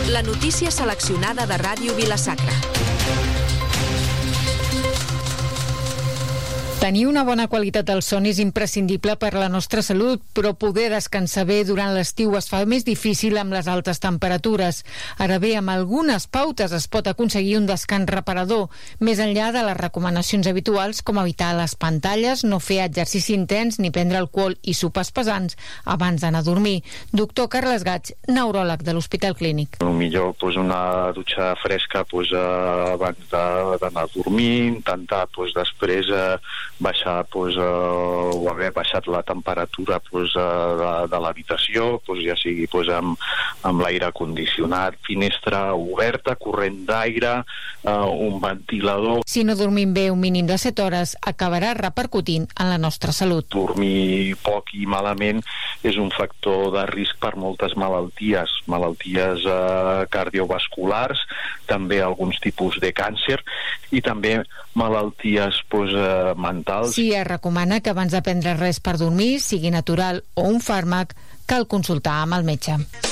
La notícia seleccionada de Ràdio Vila-sacra. Tenir una bona qualitat del son és imprescindible per a la nostra salut, però poder descansar bé durant l'estiu es fa més difícil amb les altes temperatures. Ara bé, amb algunes pautes es pot aconseguir un descans reparador, més enllà de les recomanacions habituals com evitar les pantalles, no fer exercici intens ni prendre alcohol i sopars pesants abans d'anar a dormir. Doctor Carles Gaig, neuròleg de l'Hospital Clínic. Millor una dutxa fresca abans d'anar a dormir, intentar després baixar o haver baixat la temperatura de l'habitació, ja sigui amb l'aire condicionat, finestra oberta, corrent d'aire, un ventilador. Si no dormim bé un mínim de 7 hores, acabarà repercutint en la nostra salut. Dormir poc i malament és un factor de risc per moltes malalties cardiovasculars, també alguns tipus de càncer i també malalties mentals. Sí, es recomana que abans de prendre res per dormir, sigui natural o un fàrmac, cal consultar amb el metge.